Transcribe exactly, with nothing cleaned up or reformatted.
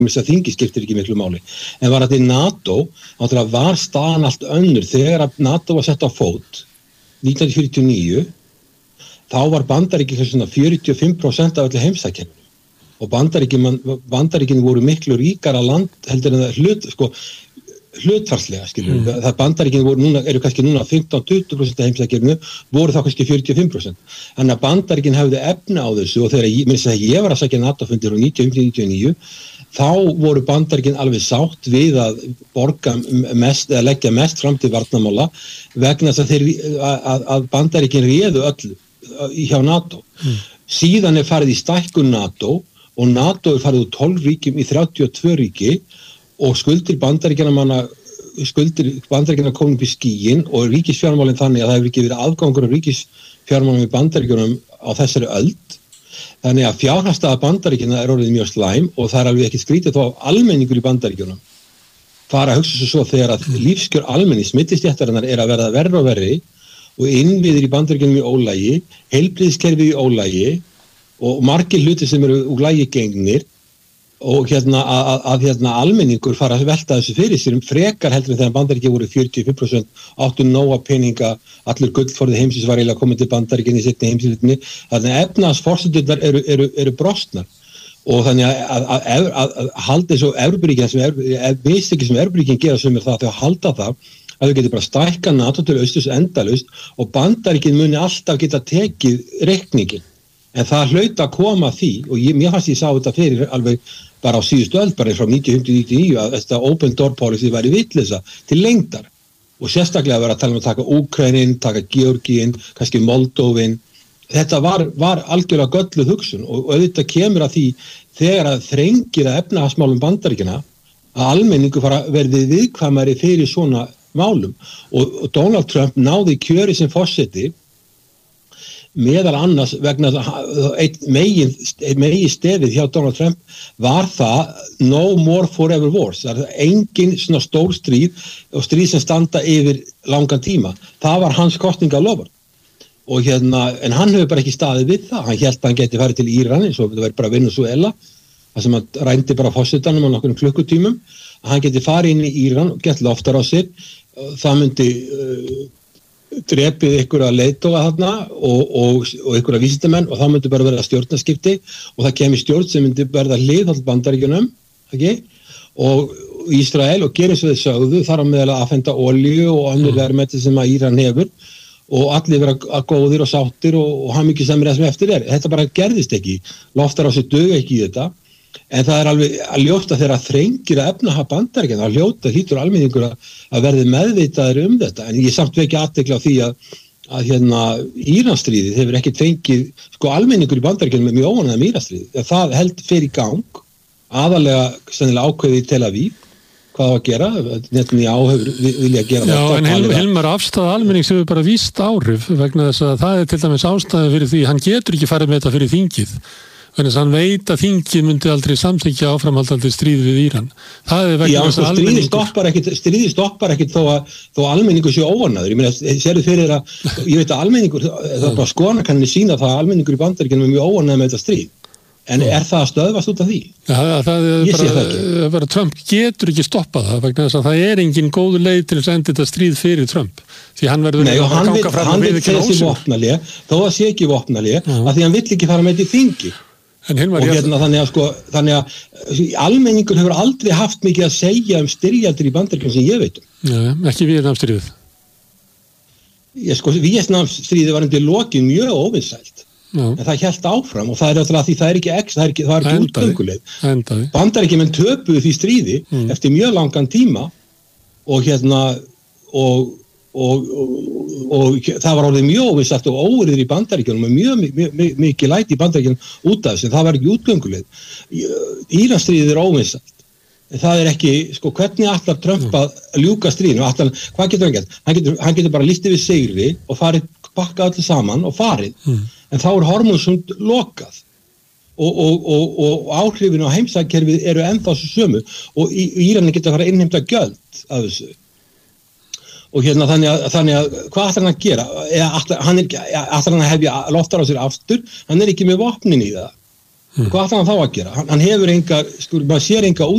þess að þingi skiptir ekki miklu máli. En var þetta í NATO, náttúrulega var staðan allt önnur þegar að NATO var sett á fót nítján hundruð fjörutíu og níu, þá var Bandaríkin svona fjörutíu og fimm prósent af öllu heimsækjum. Og Bandaríkin, Bandaríkin voru miklu ríkara land heldur en það hlut, sko, hlutfarslega, skilur. Mm. Það Bandaríkin voru núna, eru kannski núna fimmtán til tuttugu prósent af heimsækjum, voru þá kannski fjörutíu og fimm prósent. Þannig að Bandaríkin hefði efni á þessu og þegar ég, minnst að ég var að sækja NATO-fundir á nítján hundruð níutíu og níu, þá voru Bandaríkin alveg sátt við að borga mest, eða leggja mest fram til varnarmála vegna þess að þeir, að, að Bandaríkin réðu öllu hjá NATO. Mm. Síðan er farið í stækkun NATO og NATO er farið úr tólf ríkjum í þrjátíu og tvö ríki og skuldir Bandaríkjanna manna, skuldir Bandaríkjanna komin upp í skýin og ríkisfjármálin þannig að það hefur ekki verið aðgangur á ríkisfjármálin við Bandaríkjunum á þessari öld. Þannig að fjárhagsstaða Bandaríkjanna er orðið mjög slæm og það er alveg ekki skrítið þó að almenningur í Bandaríkjunum fara að hugsa svo þegar að lífskjör almennings millistéttarinnar er að verða verri og verri og innviðir í Bandaríkjunum í ólægi, heilbrigðiskerfið í ólægi og margir hluti sem eru úr lægi gengnir og hérna að, að hérna almenningur fara að velta þessu fyrir sér frekar heldur en þegar Bandaríkjunum voru fjörutíu og fimm prósent áttu nóga peninga, allur gullforði heimsins var eiginlega komið til Bandaríkjunum í seinni heimsstyrjöldinni, þannig að efnahagsforsendurnar eru, eru, eru brostnar og þannig að, að, að, að, að halda þessu Evrópuríkin sem mistekki sem Evrópuríkin gera sem er það að þau halda það að þau getur bara stækka NATO til austurs endalaust og Bandaríkin muni alltaf geta tekið reikningin. En það hlaut að koma að því og ég, mér fannst ég sá þetta fyrir alveg bara á síðustu öld, bara frá nítján hundruð níutíu og níu að þetta open door policy væri vitleysa til lengdar og sérstaklega að vera að tala um að taka Úkraínu, taka Georgíu, kannski Moldóvin. Þetta var, var algjörlega gölluð hugsun og, og auðvitað kemur að því þegar að þrengir að efnahagsmálum Bandaríkjanna að almenningu fara verði viðkvæmari fyrir svona málum og, og Donald Trump náði kjöri sem forseti meðal annars vegna einn megin, megin stefið hjá Donald Trump var það no more forever wars. Það er engin svona stór stríð og stríð sem standa yfir langan tíma. Það var hans kosningaloforð. Og hérna, en hann hefur bara ekki staðið við það. Hann hélt að hann geti farið til Íran eins og það væri bara Venezuela, það sem hann rændi bara forsetanum á nokkrum klukkutímum. Hann geti farið inn í Íran og gett loftar á sér. Það myndi uh, drepið ykkur að leiðtoga þarna og, og, og ykkur að vísindamenn og það myndi bara verða stjórnarskipti og það kemur stjórn sem myndi verða hliðhald Bandaríkjunum okay? Og Ísrael og gerir svo þau sögðu þar á meðal að afhenda olíu og önnur verðmæti sem að Íran hefur og allir vera góðir og sáttir og, og hann mikið sem er það sem eftir er. Þetta bara gerðist ekki, loftar á sig dög ekki í þetta en það er alveg að ljóta þegar að þrengir að efnahaga Bandaríkjanna, að ljóta hlýtur almenningur að, að verði meðvitaður um þetta en ég samt vekja athygli á því að, að hérna Íransstríðið hefur ekki fengið, sko almenningur í Bandaríkjanum er mjög óánægður með Íransstríðið, það held fer í gang, aðalega sennilega ákveðið í Tel Aviv, hvað á að gera, Netanyahu hefur vilja gera Já, þetta. Já, en Hilmar, Hilmar afstæða almennings hefur bara víst áhrif vegna þess að það er til dæmis ástæða fyrir því, hann getur ekki farið með þetta fyrir þingið. Þannig að hann veit að þingið myndi aldrei samþykkja áframhaldandi stríð við Íran. Það er vegna þess að almenningur... Stoppar ekkit, stríði stoppar ekkit þó að, þó að almenningur sé óanæður. Ég meina, sérðu fyrir að, ég veit að almenningur, það er bara skoðanakannir sína það að almenningur í Bandaríkjunum er mjög óanæður með þetta stríð. En er það að stöðvast út af því? Ja, það er bara, það bara, Trump getur ekki stoppað það vegna þess að það er engin góð leið til að enda þetta stríð fyrir Trump. Því hann verður Nei, og hann vil, hann vil þessi vopnalega, þó að sé ekki vopnalega, að því hann vill ekki fara með þetta í þingi. Og hérna þannig að sko þannig að almenningur hefur aldrei haft mikið að segja um styrjaldir í Bandaríkjunum sem ég veit um. Já, ekki Víetnamstríðið. Ég sko Víetnamstríðið var undir lokin mjög óvinsælt. Já. En það hélt áfram og það er alltaf því það er ekki x, það er ekki, það er ekki útgönguleið. Bandaríkjamenn töpuðu því stríði mm. eftir mjög langan tíma og hérna og Og, og, og það var orðið mjög óvinsælt og óriður í Bandaríkjunum og mjög, mjög, mjög mikið læti í Bandaríkjunum út af þessu, það var ekki útgönguleið. Íransstríðið er óvinsælt. Það er ekki, sko, hvernig ætlar Trump að ljúka stríðinu? Ætlar, hvað getur hann gert? Hann getur, hann getur bara listið við sigri og farið, bakka allir saman og farið. Mm. En þá er hormónsund lokað. Og, og, og, og áhrifin á heimsækkerfið eru ennþá svo sömu og Íranin getur að fara að innheimta gjöld af þessu. Og hérna þannig að, þannig að hvað ætlar hann að gera? Eða ætlar hann, ætlar hann að hefja loftar á sér aftur? Hann er ekki með vopnin í það. Hvað ætlar hann þá að gera? Hann, hann hefur enga, sko, maður sér enga